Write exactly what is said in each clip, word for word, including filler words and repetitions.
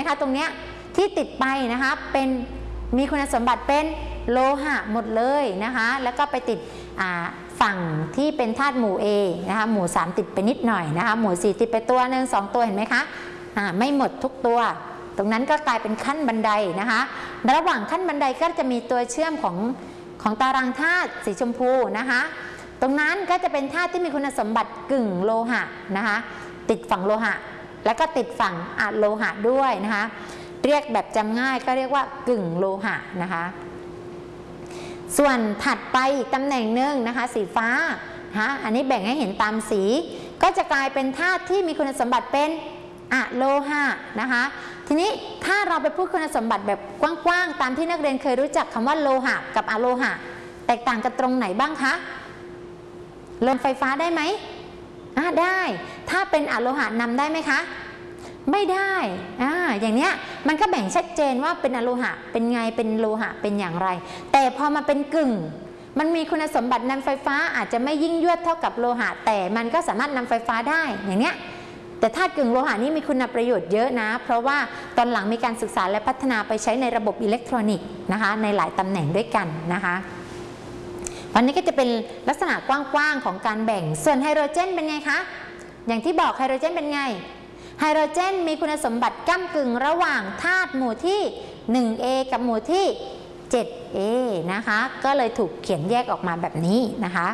คะตรงเนี้ยที่ติดไปนะคะเป็นมีคุณสมบัติเป็นโลหะหมดเลยนะคะแล้วก็ไปติดฝั่งที่เป็นธาตุหมู่ A นะคะหมู่สามติดไปนิดหน่อยนะคะหมู่สี่ติดไปตัวหนึ่งสองตัวเห็นไหมคะไม่หมดทุกตัวตรงนั้นก็กลายเป็นขั้นบันไดนะคะระหว่างขั้นบันไดก็จะมีตัวเชื่อมของของตารางธาตุสีชมพูนะคะตรงนั้นก็จะเป็นธาตุที่มีคุณสมบัติกึ่งโลหะนะคะติดฝั่งโลหะแล้วก็ติดฝั่งอะโลหะด้วยนะคะเรียกแบบจำง่ายก็เรียกว่ากึ่งโลหะนะคะส่วนถัดไปอีกตำแหน่งหนึ่งนะคะสีฟ้าฮะอันนี้แบ่งให้เห็นตามสีก็จะกลายเป็นธาตุที่มีคุณสมบัติเป็นอะโลหะนะคะทีนี้ถ้าเราไปพูดคุณสมบัติแบบกว้างๆตามที่นักเรียนเคยรู้จักคำว่าโลหะกับอะโลหะแตกต่างกันตรงไหนบ้างคะลมไฟฟ้าได้ไหมอ่าได้ถ้าเป็นอะโลหะนำได้ไหมคะไม่ได้อ่าอย่างเนี้ยมันก็แบ่งชัดเจนว่าเป็นอะโลหะเป็นไงเป็นโลหะเป็นอย่างไรแต่พอมาเป็นกึ่งมันมีคุณสมบัตินำไฟฟ้าอาจจะไม่ยิ่งยวดเท่ากับโลหะแต่มันก็สามารถนำไฟฟ้าได้อย่างเนี้ยแต่ธาตุกึ่งโลหะนี้มีคุณประโยชน์เยอะนะเพราะว่าตอนหลังมีการศึกษาและพัฒนาไปใช้ในระบบอิเล็กทรอนิกส์นะคะในหลายตำแหน่งด้วยกันนะคะวันนี้ก็จะเป็นลักษณะกว้างๆของการแบ่งส่วนไฮโดรเจนเป็นไงคะอย่างที่บอกไฮโดรเจนเป็นไงไฮโดรเจนมีคุณสมบัติก้ำกึ่งระหว่างธาตุหมู่ที่ หนึ่ง เอ กับหมู่ที่ เจ็ด เอ นะคะก็เลยถูกเขียนแยกออกมาแบบนี้นะคะ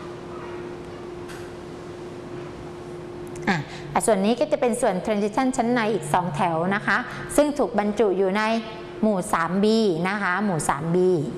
อ่ะส่วนนี้ก็จะเป็นส่วน transition ชั้นในอีกสองแถวนะคะซึ่งถูกบรรจุอยู่ในหมู่ สาม บี นะคะหมู่ สาม บี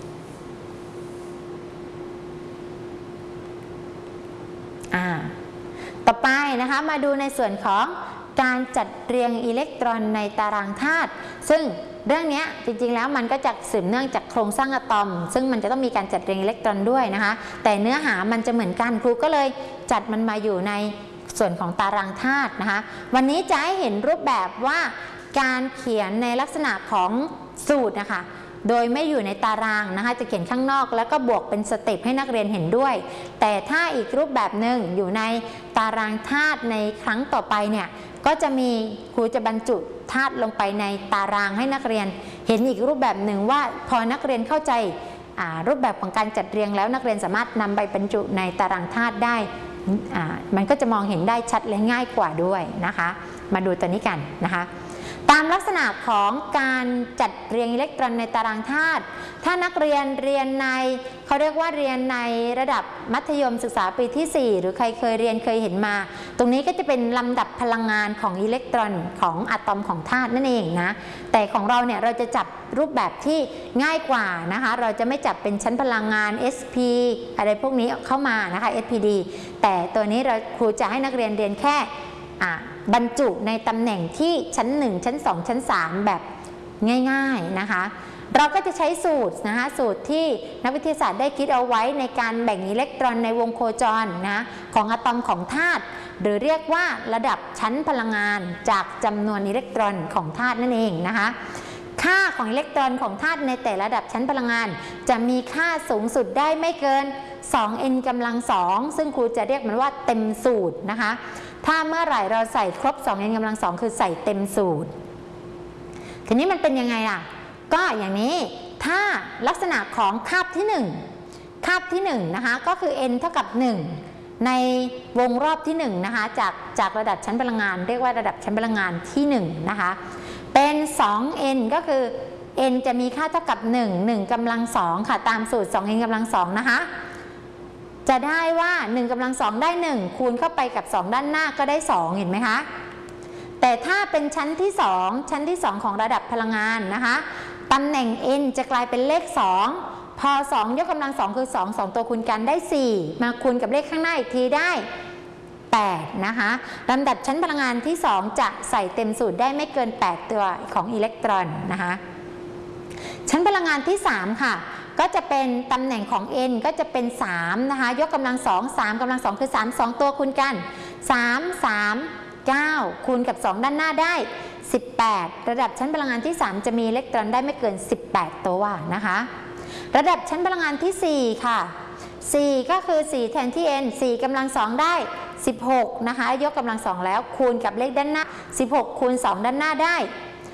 อ่าต่อไปนะคะมาดูในส่วนของการจัดเรียงอิเล็กตรอนในตารางธาตุซึ่งเรื่องนี้จริงๆแล้วมันก็จะสืบเนื่องจากโครงสร้างอะตอมซึ่งมันจะต้องมีการจัดเรียงอิเล็กตรอนด้วยนะคะแต่เนื้อหามันจะเหมือนกันครูก็เลยจัดมันมาอยู่ในส่วนของตารางธาตุนะคะวันนี้จะให้เห็นรูปแบบว่าการเขียนในลักษณะของสูตรนะคะโดยไม่อยู่ในตารางนะคะจะเขียนข้างนอกแล้วก็บวกเป็นสเต็ปให้นักเรียนเห็นด้วยแต่ถ้าอีกรูปแบบหนึ่งอยู่ในตารางธาตุในครั้งต่อไปเนี่ยก็จะมีครูจะบรรจุธาตุลงไปในตารางให้นักเรียนเห็นอีกรูปแบบหนึ่งว่าพอนักเรียนเข้าใจรูปแบบของการจัดเรียงแล้วนักเรียนสามารถนำไปบรรจุในตารางธาตุได้มันก็จะมองเห็นได้ชัดและง่ายกว่าด้วยนะคะมาดูตัวนี้กันนะคะตามลักษณะของการจัดเรียงอิเล็กตรอนในตารางธาตุถ้านักเรียนเรียนในเขาเรียกว่าเรียนในระดับมัธยมศึกษาปีที่สี่หรือใครเคยเรียนเคยเห็นมาตรงนี้ก็จะเป็นลำดับพลังงานของอิเล็กตรอนของอะตอมของธาตุนั่นเองนะแต่ของเราเนี่ยเราจะจับรูปแบบที่ง่ายกว่านะคะเราจะไม่จับเป็นชั้นพลังงาน เอส พี อะไรพวกนี้เข้ามานะคะ เอส พี ดี แต่ตัวนี้เราครูจะให้นักเรียนเรียนแค่บรรจุในตำแหน่งที่ชั้นหนึ่งชั้นสองชั้นสามแบบง่ายๆนะคะเราก็จะใช้สูตรนะคะสูตรที่นักวิทยาศาสตร์ได้คิดเอาไว้ในการแบ่งอิเล็กตรอนในวงโคจรนะของอะตอมของธาตุหรือเรียกว่าระดับชั้นพลังงานจากจำนวนอิเล็กตรอนของธาตุนั่นเองนะคะค่าของอิเล็กตรอนของธาตุในแต่ละระดับชั้นพลังงานจะมีค่าสูงสุดได้ไม่เกิน สอง เอ็น กำลังสองซึ่งครูจะเรียกมันว่าเต็มสูตรนะคะถ้าเมื่อไหร่เราใส่ครบ สอง เอ็น กำลังสองคือใส่เต็มสูตรทีนี้มันเป็นยังไงล่ะก็อย่างนี้ถ้าลักษณะของคาบที่หนึ่งคาบที่หนึ่งนะคะก็คือ n เท่ากับหนึ่งในวงรอบที่หนึ่งนะคะจากจากระดับชั้นพลังงานเรียกว่าระดับชั้นพลังงานที่หนึ่งนะคะเป็น สอง เอ็น ก็คือ n จะมีค่าเท่ากับหนึ่ง หนึ่งกำลังสองค่ะตามสูตร สอง เอ็น กำลังสองนะคะจะได้ว่าหนึ่งกำลังสองได้หนึ่งคูณเข้าไปกับสองด้านหน้าก็ได้สองเห็นไหมคะแต่ถ้าเป็นชั้นที่สองชั้นที่สองของระดับพลังงานนะคะตำแหน่ง n จะกลายเป็นเลขสองพอสองยกกำลังสองคือสอง สองตัวคูณกันได้สี่มาคูณกับเลขข้างหน้าอีกทีได้แปดนะคะลำดับชั้นพลังงานที่สองจะใส่เต็มสูตรได้ไม่เกินแปดตัวของอิเล็กตรอนนะคะชั้นพลังงานที่สามค่ะก็จะเป็นตำแหน่งของ n ก็จะเป็นสามนะคะยกกำลังสอง สามกำลังสองคือสาม สองตัวคูณกันสาม สาม เก้าคูณกับสองด้านหน้าได้สิบแปดระดับชั้นพลังงานที่สามจะมีอิเล็กตรอนได้ไม่เกินสิบแปดตัวนะคะระดับชั้นพลังงานที่สี่ค่ะสี่ก็คือสี่แทนที่ n สี่กำลังสองได้สิบหกนะคะยกกำลังสองแล้วคูณกับเลขด้านหน้าสิบหกคูณสองด้านหน้าได้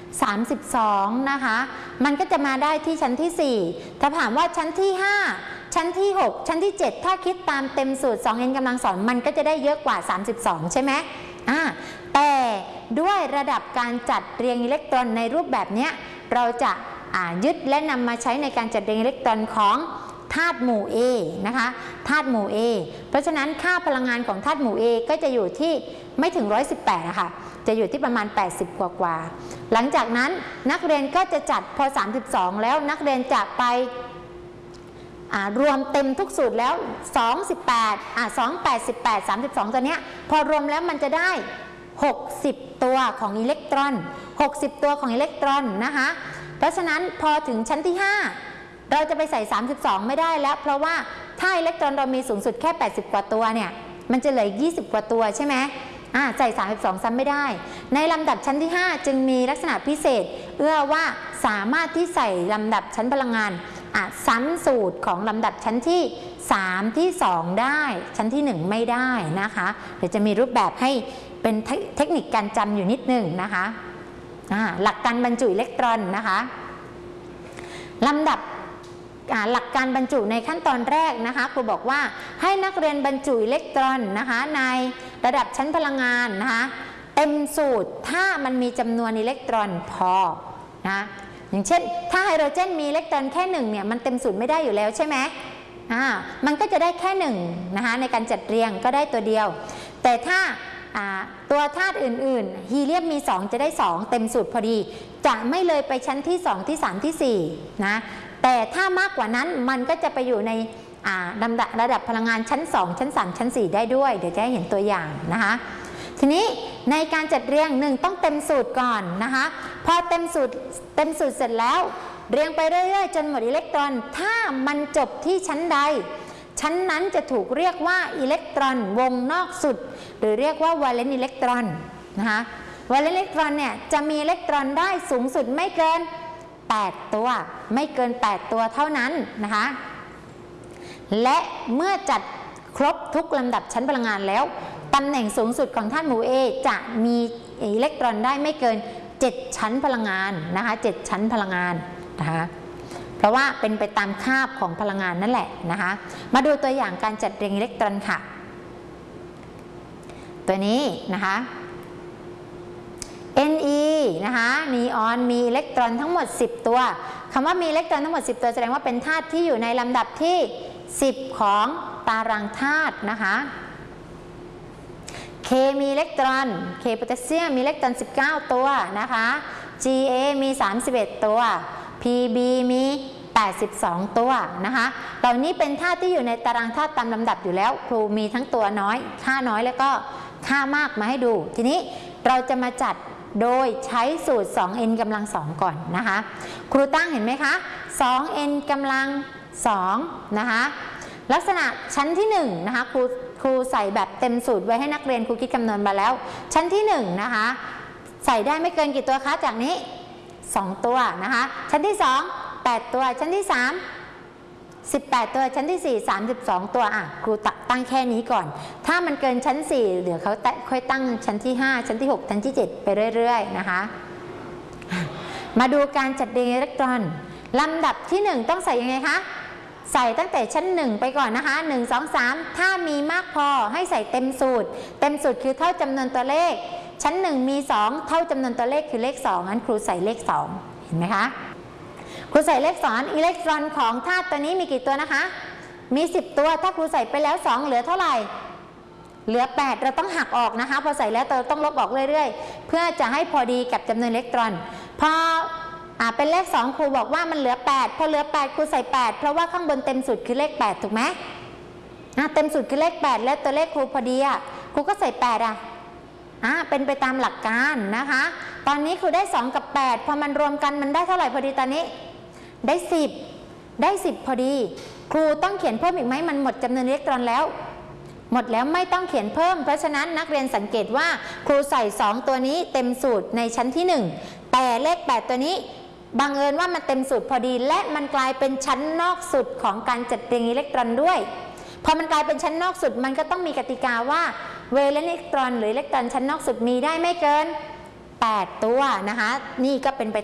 สามสิบสองนะคะมันก็จะมาได้ที่ชั้นที่สี่ถ้าถามว่าชั้นที่ห้าชั้นที่หกชั้นที่เจ็ดถ้าคิดตามเต็มสูตร สอง เอ็น กำลังสองมันก็จะได้เยอะกว่าสามสิบสองใช่ไหมอ่าแต่ด้วยระดับการจัดเรียงอิเล็กตรอนในรูปแบบนี้เราจะยึดและนำมาใช้ในการจัดเรียงอิเล็กตรอนของธาตุหมู่ A นะคะธาตุหมู่ A เพราะฉะนั้นค่าพลังงานของธาตุหมู่ A ก็จะอยู่ที่ไม่ถึงหนึ่งร้อยสิบแปดนะคะจะอยู่ที่ประมาณแปดสิบกว่ากว่าหลังจากนั้นนักเรียนก็จะจัดพอสามสิบสองแล้วนักเรียนจะไปรวมเต็มทุกสูตรแล้วสอง สิบแปดอ่ะสอง แปด สิบแปด สามสิบสองตัวเนี้ยพอรวมแล้วมันจะได้หกสิบตัวของอิเล็กตรอนหกสิบตัวของอิเล็กตรอนนะคะเพราะฉะนั้นพอถึงชั้นที่ห้าเราจะไปใส่สามสิบสองไม่ได้แล้วเพราะว่าถ้าอิเล็กตรอนเรามีสูงสุดแค่แปดสิบกว่าตัวเนี่ยมันจะเหลือยี่สิบกว่าตัวใช่ไหมอ่าใส่สามสิบสองซ้ำไม่ได้ในลำดับชั้นที่ห้าจึงมีลักษณะพิเศษเอื้อว่าสามารถที่ใส่ลำดับชั้นพลังงานอ่ะซ้ำสูตรของลำดับชั้นที่สามที่สองได้ชั้นที่หนึ่งไม่ได้นะคะเดี๋ยวจะมีรูปแบบให้เป็นเทคนิคการจำอยู่นิดหนึ่งนะคะอ่าหลักการบรรจุอิเล็กตรอนนะคะลำดับหลักการบรรจุในขั้นตอนแรกนะคะครูบอกว่าให้นักเรียนบรรจุอิเล็กตรอนนะคะในระดับชั้นพลังงานนะคะเต็มสูตรถ้ามันมีจำนวนอิเล็กตรอนพอนะอย่างเช่นถ้าไฮโดรเจนมีอิเล็กตรอนแค่หนึ่งเนี่ยมันเต็มสูตรไม่ได้อยู่แล้วใช่ไหมอ่ามันก็จะได้แค่หนึ่งนะคะในการจัดเรียงก็ได้ตัวเดียวแต่ถ้าตัวธาตุอื่นๆฮีเลียมมีสองจะได้สองเต็มสูตรพอดีจะไม่เลยไปชั้นที่สองที่สามที่สี่นะแต่ถ้ามากกว่านั้นมันก็จะไปอยู่ในลำดับระดับพลังงานชั้นสองชั้นสามชั้นสี่ได้ด้วยเดี๋ยวจะให้เห็นตัวอย่างนะคะทีนี้ในการจัดเรียงหนึ่งต้องเต็มสูตรก่อนนะคะพอเต็มสูตรเต็มสูตรเสร็จแล้วเรียงไปเรื่อยๆจนหมดอิเล็กตรอนถ้ามันจบที่ชั้นใดชั้นนั้นจะถูกเรียกว่าอิเล็กตรอนวงนอกสุดหรือเรียกว่าวาเลนต์อิเล็กตรอนนะคะวาเลนต์อิเล็กตรอนเนี่ยจะมีอิเล็กตรอนได้สูงสุดไม่เกินแปดตัวไม่เกินแปดตัวเท่านั้นนะคะและเมื่อจัดครบทุกลำดับชั้นพลังงานแล้วตำแหน่งสูงสุดของธาตุหมู่ A จะมีอิเล็กตรอนได้ไม่เกินเจ็ดชั้นพลังงานนะคะเจ็ดชั้นพลังงานนะคะเพราะว่าเป็นไปตามคาบของพลังงานนั่นแหละนะคะมาดูตัวอย่างการจัดเรียงอิเล็กตรอนค่ะตัวนี้นะคะ เอ็น อี นะคะนีออนมีอิเล็กตรอนทั้งหมดสิบตัวคำว่ามีอิเล็กตรอนทั้งหมดสิบตัวแสดงว่าเป็นธาตุที่อยู่ในลำดับที่สิบของตารางธาตุนะคะ K มีอิเล็กตรอน K โพแทสเซียมมีอิเล็กตรอนสิบเก้าตัวนะคะ จี เอ มีสามสิบเอ็ดตัว พี บี มีแปดสิบสองตัวนะคะเหล่านี้เป็นธาตุที่อยู่ในตารางธาตุตามลำดับอยู่แล้วครูมีทั้งตัวน้อยค่าน้อยแล้วก็ค่ามากมาให้ดูทีนี้เราจะมาจัดโดยใช้สูตร สอง เอ็น กำลังสองก่อนนะคะครูตั้งเห็นไหมคะ สอง เอ็น กำลังสองนะคะลักษณะชั้นที่หนึ่งนะคะครูครูใส่แบบเต็มสูตรไว้ให้นักเรียนครูคิดคำนวณมาแล้วชั้นที่หนึ่งนะคะใส่ได้ไม่เกินกี่ตัวคะจากนี้สองตัวนะคะชั้นที่สอง แปดตัวชั้นที่สาม สิบแปดตัวชั้นที่สี่ สามสิบสองตัวอ่ะครูตั้งแค่นี้ก่อนถ้ามันเกินชั้นสี่เดี๋ยวเขาค่อยตั้งชั้นที่ห้าชั้นที่หกชั้นที่เจ็ดไปเรื่อยๆนะคะมาดูการจัดเรียงอิเล็กตรอนลำดับที่หนึ่งต้องใส่ยังไงคะใส่ตั้งแต่ชั้นหนึ่งไปก่อนนะคะหนึ่ง สอง สามถ้ามีมากพอให้ใส่เต็มสูตรเต็มสูตรคือเท่าจำนวนตัวเลขชั้นหนึ่งมีสองเท่าจำนวนตัวเลขคือเลขสองงั้นครูใส่เลขสองเห็นไหมคะครูใส่เลขสองอิเล็กตรอนของธาตุตัวนี้มีกี่ตัวนะคะมีสิบตัวถ้าครูใส่ไปแล้วสองเหลือเท่าไหร่เหลือแปดเราต้องหักออกนะคะพอใส่แล้วเราต้องลบออกเรื่อยๆเพื่อจะให้พอดีกับจำนวนอิเล็กตรอนพออ่าเป็นเลขสองครูบอกว่ามันเหลือแปดพอเหลือแปดครูใส่แปดเพราะว่าข้างบนเต็มสูตรคือเลขแปดถูกไหมอ่าเต็มสูตรคือเลขแปดแล้วตัวเลขครูพอดีอ่ะครูก็ใส่แปดอ่ะอ่าเป็นไปตามหลักการนะคะตอนนี้ครูได้สองกับแปดพอมันรวมกันมันได้เท่าไหร่พอดีตอนนี้ได้สิบได้สิบพอดีครูต้องเขียนเพิ่มอีกไหมมันหมดจำนวนอิเล็กตรอนแล้วหมดแล้วไม่ต้องเขียนเพิ่มเพราะฉะนั้นนักเรียนสังเกตว่าครูใส่สองตัวนี้เต็มสูตรในชั้นที่หนึ่งแต่เลขแปดตัวนี้บังเอิญว่ามันเต็มสูตรพอดีและมันกลายเป็นชั้นนอกสุดของการจัดเรียงอิเล็กตรอนด้วยพอมันกลายเป็นชั้นนอกสุดมันก็ต้องมีกติกาว่าเวเลนต์อิเล็กตรอนหรืออิเล็กตรอนชั้นนอกสุดมีได้ไม่เกินแปดตัวนะคะนี่ก็เป็นไป